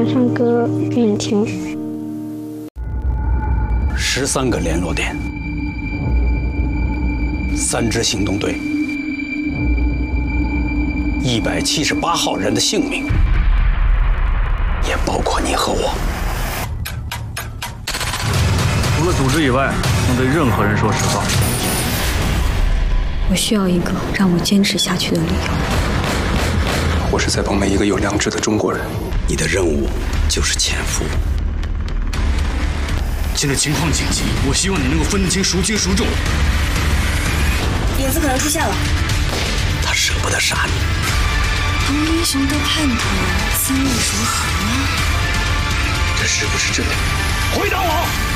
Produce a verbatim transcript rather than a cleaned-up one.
唱歌给你听。 十三个联络点，三支行动队，一百七十八号人的性命，也包括你和我。 除了组织以外，能对任何人说实话。 我需要一个让我坚持下去的理由。 我是在帮每一个有良知的中国人。 你的任务就是潜伏。 现在情况紧急，我希望你能够分清孰轻孰重。 影子可能出现了， 他舍不得杀你。 同英雄的叛徒，心意如何呢？ 这是不是真的？回答我！